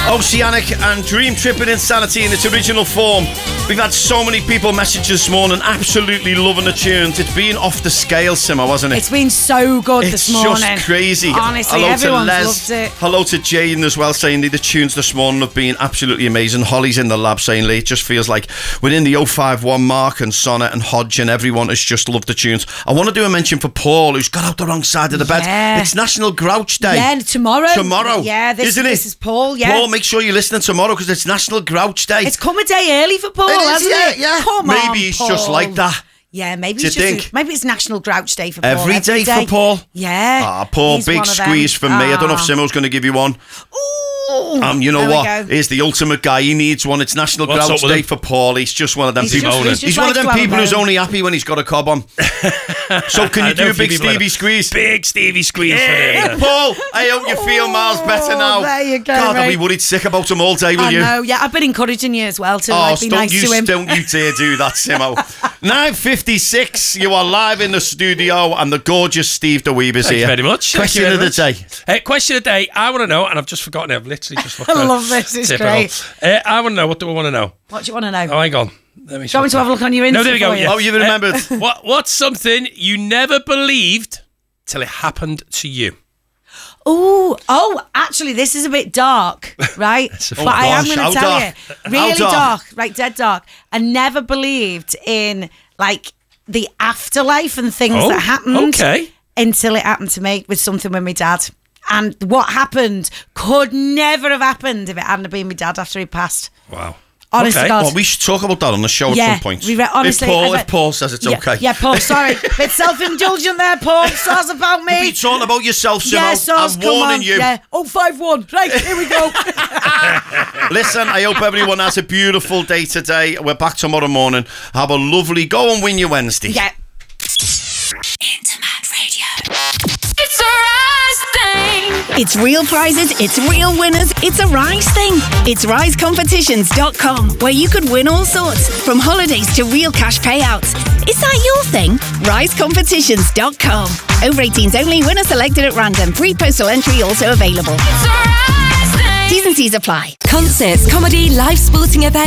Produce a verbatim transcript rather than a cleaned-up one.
Oceanic and Dream Trip and Insanity in its original form. We've had so many people message this morning, absolutely loving the tunes. It's been off the scale, Simo, hasn't it? It's been so good it's this morning. It's just crazy. Honestly, hello everyone's to Les. loved it. Hello to Jaden as well, saying the tunes this morning have been absolutely amazing. Holly's in the lab saying, Lee, it just feels like we're in the oh five one mark, and Sonnet and Hodge and everyone has just loved the tunes. I want to do a mention for Paul, who's got out the wrong side of the yeah. bed. It's National Grouch Day. Yeah, tomorrow. Tomorrow. Yeah, this, Isn't it? this is Paul, yeah. Paul, make sure you're listening tomorrow because it's National Grouch Day. It's come a day early for Paul, it is, hasn't yeah, it? Yeah. Come Maybe on, he's Paul. just like that. Yeah, maybe Do it's you just think? a, maybe it's National Grouch Day for Paul. Every, every day, day for Paul? Yeah. Ah, Paul, He's big one of them. squeeze from me. I don't know if Ah. Simo's going to give you one. Ooh, Um, you know there we what? go. He's the ultimate guy. He needs one. It's National What's Grouch up with Day him? for Paul. He's just one of them He's people. just- he's just He's one of likes them to people have who's a moan. only happy when he's got a cob on. So can you I do know a big people like Stevie that. squeeze? Big Stevie squeeze. Hey, for him. Paul, I hope you feel miles better now. Oh, there you go, God, I'll mate. be worried sick about him all day, will I you? know, yeah. I've been encouraging you as well to Oh, like, be don't nice you, to him. don't you dare do that, Simo. nine fifty-six, you are live in the studio, and the gorgeous Steve DeWeeb is Thank here. you very much. Thank Question you of very the day. Uh, question of the day. I want to know, and I've just forgotten it. I've literally just looked I at it. love this. It's Typical. great. Uh, I want to know. What do I want to know? What do you want to know? Oh, hang on. Let me Do you want me to have a look on your Insta No, there we go. for you? Yeah. Oh, you've remembered. Uh, what, what's something you never believed till it happened to you? Ooh, oh, actually, this is a bit dark, right? It's a- but Oh, I am gosh, going how to tell dark? you, really How dark? dark, right? Dead dark. I never believed in like the afterlife and things Oh, that happened okay. until it happened to me with something with my dad. And what happened could never have happened if it hadn't been my dad after he passed. Wow. Honest to Okay. God. Well, we should talk about that on the show Yeah, at some point. we re- honestly, if Paul, I- if Paul says it's yeah, okay. Yeah, Paul, sorry. Bit self-indulgent there, Paul. Sounds about me. Be talking about yourself, Simo. Yeah, Soz, I'm come warning on. you. Yeah. Oh, five one. Right, here we go. Listen, I hope everyone has a beautiful day today. We're back tomorrow morning. Have a lovely go and win your Wednesday. Yeah. Intermat Radio. It's a Rise thing. It's real prizes, it's real winners, it's a Rise thing. It's rise competitions dot com, where you could win all sorts, from holidays to real cash payouts. Is that your thing? rise competitions dot com. Over eighteens only, winner selected at random. Free postal entry also available. It's a Rise thing. T's and C's apply. Concerts, comedy, live sporting events.